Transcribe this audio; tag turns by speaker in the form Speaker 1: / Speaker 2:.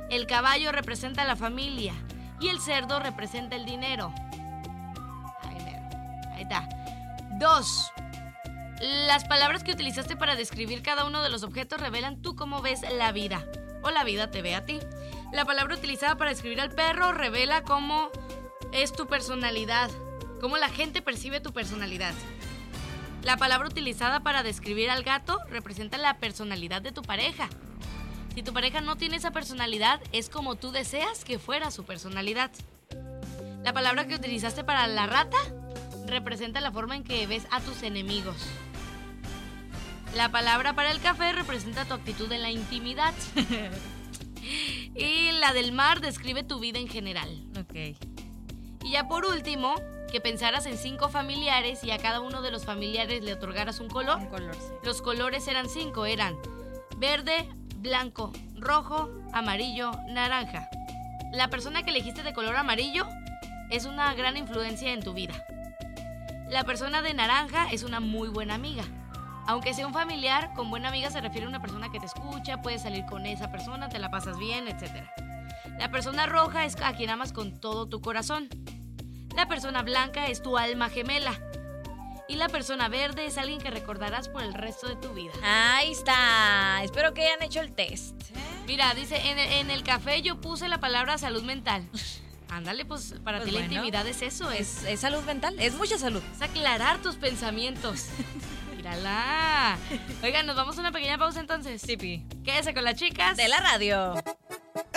Speaker 1: El caballo representa la familia y el cerdo representa el dinero. Ahí está. 2. Las palabras que utilizaste para describir cada uno de los objetos revelan tú cómo ves la vida o la vida te ve a ti. La palabra utilizada para describir al perro revela cómo es tu personalidad, cómo la gente percibe tu personalidad. La palabra utilizada para describir al gato representa la personalidad de tu pareja. Si tu pareja no tiene esa personalidad, es como tú deseas que fuera su personalidad. La palabra que utilizaste para la rata representa la forma en que ves a tus enemigos. La palabra para el café representa tu actitud en la intimidad. Y la del mar describe tu vida en general.
Speaker 2: Ok.
Speaker 1: Y ya por último, que pensaras en 5 familiares y a cada uno de los familiares le otorgaras un color.
Speaker 2: Un color, sí.
Speaker 1: Los colores eran 5, eran verde, blanco, rojo, amarillo, naranja. La persona que elegiste de color amarillo es una gran influencia en tu vida. La persona de naranja es una muy buena amiga. Aunque sea un familiar, con buena amiga se refiere a una persona que te escucha, puedes salir con esa persona, te la pasas bien, etc. La persona roja es a quien amas con todo tu corazón. La persona blanca es tu alma gemela. Y la persona verde es alguien que recordarás por el resto de tu vida.
Speaker 2: Ahí está. Espero que hayan hecho el test.
Speaker 1: Mira, dice, en el café yo puse la palabra salud mental. Ándale, pues para ti la intimidad es eso.
Speaker 2: Es salud mental, es mucha salud.
Speaker 1: Es aclarar tus pensamientos. Mírala. Oigan, nos vamos a una pequeña pausa entonces.
Speaker 2: Sí, Pi.
Speaker 1: Quédese con las chicas
Speaker 2: De la radio.